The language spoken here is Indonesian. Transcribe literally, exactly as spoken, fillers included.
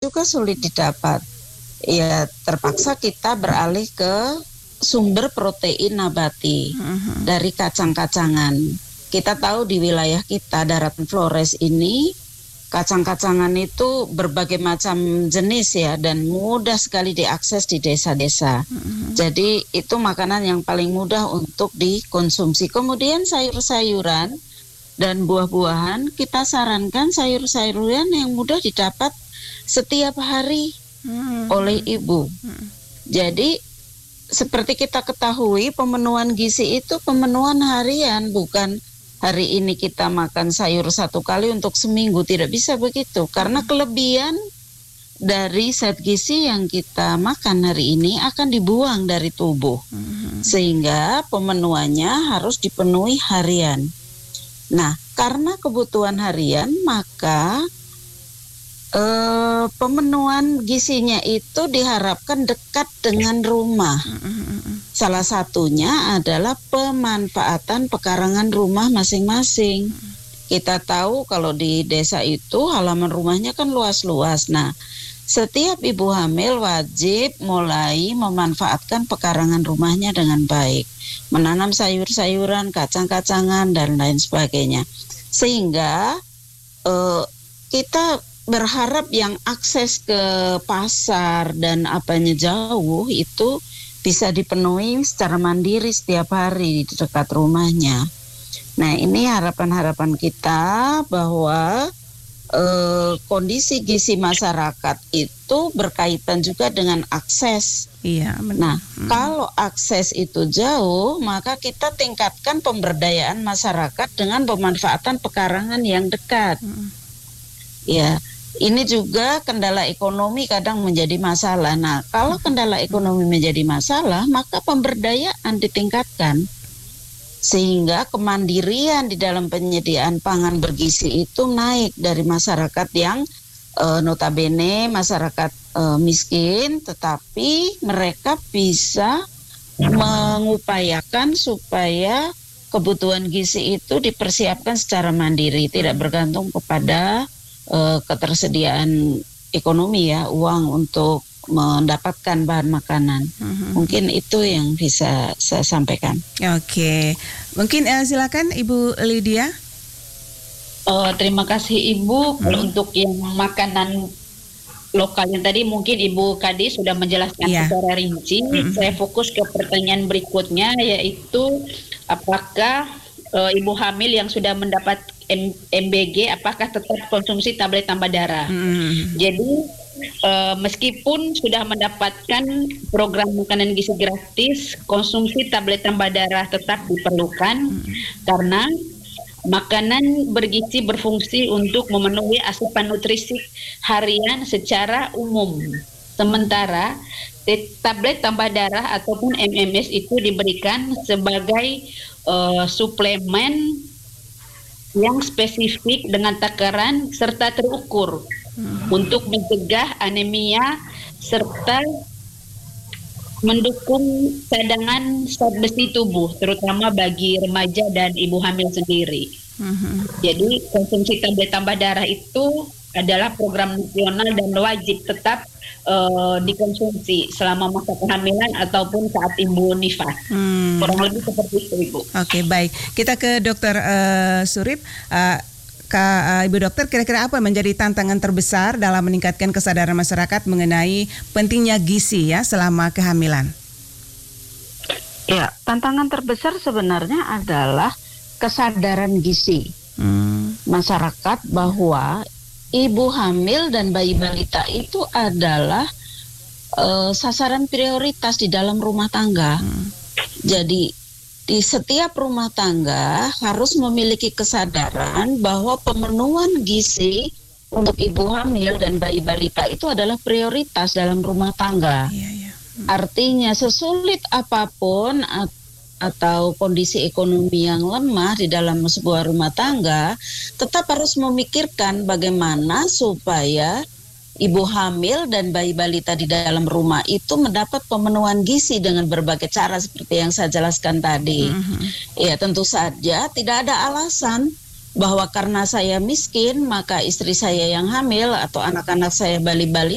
itu kan sulit didapat. Ya terpaksa kita beralih ke sumber protein nabati uh-huh. dari kacang-kacangan. Kita tahu di wilayah kita daratan Flores ini kacang-kacangan itu berbagai macam jenis ya, dan mudah sekali diakses di desa-desa. Uh-huh. Jadi itu makanan yang paling mudah untuk dikonsumsi. Kemudian sayur-sayuran dan buah-buahan, kita sarankan sayur-sayuran yang mudah didapat setiap hari hmm. oleh ibu. Hmm. Jadi seperti kita ketahui, pemenuhan gizi itu pemenuhan harian, bukan hari ini kita makan sayur satu kali untuk seminggu. Tidak bisa begitu, karena kelebihan dari zat gizi yang kita makan hari ini akan dibuang dari tubuh. Hmm. Sehingga pemenuhannya harus dipenuhi harian. Nah, karena kebutuhan harian, maka eh, pemenuhan gizinya itu diharapkan dekat dengan rumah. Salah satunya adalah pemanfaatan pekarangan rumah masing-masing. Kita tahu kalau di desa itu halaman rumahnya kan luas-luas. Nah, setiap ibu hamil wajib mulai memanfaatkan pekarangan rumahnya dengan baik. Menanam sayur-sayuran, kacang-kacangan, dan lain sebagainya. Sehingga eh, kita berharap yang akses ke pasar dan apanya jauh itu bisa dipenuhi secara mandiri setiap hari di dekat rumahnya. Nah, ini harapan-harapan kita bahwa eh, kondisi gizi masyarakat itu berkaitan juga dengan akses. Iya, benar. Nah, hmm. kalau akses itu jauh, maka kita tingkatkan pemberdayaan masyarakat dengan pemanfaatan pekarangan yang dekat. Hmm. Ya, ini juga kendala ekonomi kadang menjadi masalah. Nah, kalau kendala ekonomi menjadi masalah, maka pemberdayaan ditingkatkan. Sehingga kemandirian di dalam penyediaan pangan bergizi itu naik dari masyarakat yang e, notabene masyarakat e, miskin, tetapi mereka bisa mengupayakan supaya kebutuhan gizi itu dipersiapkan secara mandiri, tidak bergantung kepada e, ketersediaan ekonomi ya, uang untuk mendapatkan bahan makanan. Uh-huh. Mungkin itu yang bisa saya sampaikan. Oke, mungkin uh, silakan Ibu Lydia. Uh, terima kasih Ibu. Hmm. Kalau untuk yang makanan lokal yang tadi mungkin Ibu Kadi sudah menjelaskan yeah. secara rinci. Hmm. Saya fokus ke pertanyaan berikutnya, yaitu apakah uh, Ibu hamil yang sudah mendapat M B G apakah tetap konsumsi tablet tambah darah? Hmm. Jadi Uh, meskipun sudah mendapatkan program makanan gizi gratis, konsumsi tablet tambah darah tetap diperlukan hmm. karena makanan bergizi berfungsi untuk memenuhi asupan nutrisi harian secara umum. Sementara tablet tambah darah ataupun M M S itu diberikan sebagai uh, suplemen yang spesifik dengan takaran serta terukur hmm. untuk mencegah anemia serta mendukung cadangan zat besi tubuh, terutama bagi remaja dan ibu hamil sendiri. Hmm. Jadi konsumsi tablet tambah darah itu adalah program nasional dan wajib tetap uh, dikonsumsi selama masa kehamilan ataupun saat ibu nifas. Hmm. Kurang lebih seperti itu, Ibu. Oke, okay, baik. Kita ke Dokter uh, Surip. Uh, Kak uh, Ibu Dokter, kira-kira apa yang menjadi tantangan terbesar dalam meningkatkan kesadaran masyarakat mengenai pentingnya gizi ya selama kehamilan? Ya, tantangan terbesar sebenarnya adalah kesadaran gizi hmm. masyarakat bahwa ibu hamil dan bayi balita itu adalah uh, sasaran prioritas di dalam rumah tangga. Hmm. Jadi di setiap rumah tangga harus memiliki kesadaran bahwa pemenuhan gizi untuk ibu hamil dan bayi balita itu adalah prioritas dalam rumah tangga. Yeah, yeah. Hmm. Artinya sesulit apapun at- atau kondisi ekonomi yang lemah di dalam sebuah rumah tangga, tetap harus memikirkan bagaimana supaya ibu hamil dan bayi balita di dalam rumah itu mendapat pemenuhan gizi dengan berbagai cara seperti yang saya jelaskan tadi. Mm-hmm. Ya, tentu saja tidak ada alasan bahwa karena saya miskin maka istri saya yang hamil atau anak-anak saya bali-bali